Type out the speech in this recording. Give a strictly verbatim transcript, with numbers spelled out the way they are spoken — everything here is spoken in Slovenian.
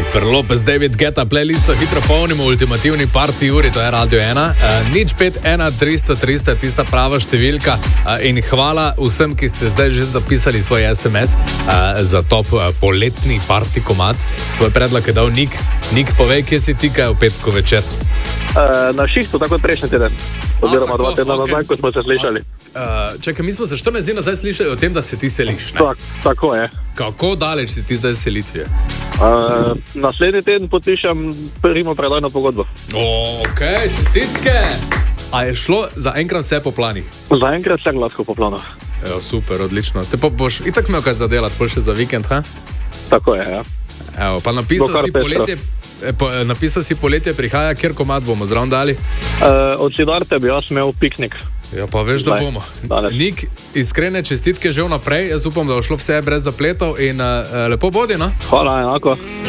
Jennifer Lopez, David Guetta, playlisto hitro polnimo, ultimativni party uri, to je Radio ena. Uh, nič pet ena tristo tristo je tista prava številka uh, in hvala vsem, ki ste zdaj že zapisali svoj es em es uh, za top uh, poletni party komad. Svoj predlog je dal Nik. Nik, povej, kje si ti kaj v petko večer? Uh, na šihtu, tako kot prejšnji teden. Oziroma dva tedna okay. nazaj, ko smo se slišali. Uh, čakaj, mi smo se štirinajst dni nazaj slišali o tem, da se ti seliš, ne? Tak, tako je. Kako daleč si ti zdaj selitve? Uh, naslednji teden podpišem primo predajno pogodbo. Ok, čestitke! A je šlo za enkrat vse po planih? Zaenkrat vse gladko po planu. Evo, super, odlično. Te pa boš itak imel kaj zadelati, pol še za vikend, ha? Tako je, ja. Evo, pa napisal si poletje, po, napisal si poletje prihaja, kjer komad bomo zraven dali? Uh, od Sidarte bi jaz imel piknik. Ja, pa veš, da bomo. Nik, iskrene čestitke že vnaprej, jaz upam, da bo šlo vse brez zapletov in uh, lepo bodi, no? Hvala, enako.